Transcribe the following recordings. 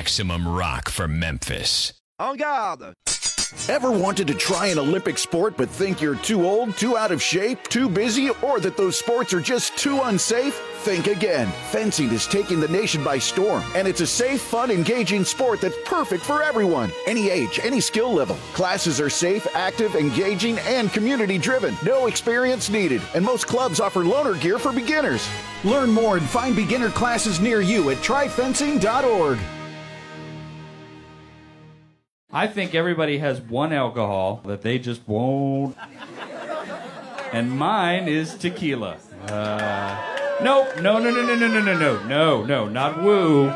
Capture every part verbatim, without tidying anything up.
Maximum Rock for Memphis. En garde! Ever wanted to try an Olympic sport but think you're too old, too out of shape, too busy, or that those sports are just too unsafe? Think again. Fencing is taking the nation by storm, and it's a safe, fun, engaging sport that's perfect for everyone. Any age, any skill level. Classes are safe, active, engaging, and community-driven. No experience needed, and most clubs offer loaner gear for beginners. Learn more and find beginner classes near you at try fencing dot org. I think everybody has one alcohol that they just won't. And mine is tequila. Uh, nope, no, no, no, no, no, no, no, no, no, no, not woo.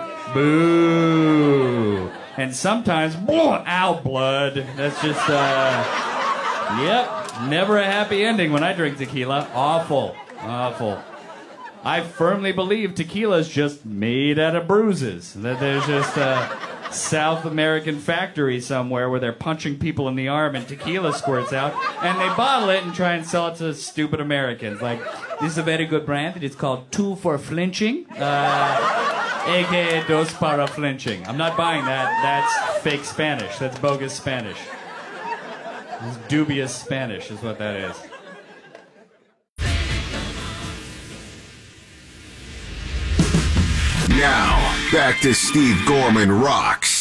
Boo. And sometimes, ow, blood. That's just, uh, yep, never a happy ending when I drink tequila. Awful, awful. I firmly believe tequila is just made out of bruises. That there's just, uh, South American factory somewhere where they're punching people in the arm and tequila squirts out, and they bottle it and try and sell it to stupid Americans. Like, this is a very good brand. It's called Two for Flinching, uh, a k a Dos para Flinching. I'm not buying that. That's fake Spanish. That's bogus Spanish. It's dubious Spanish is what that is. Now, back to Steve Gorman Rocks.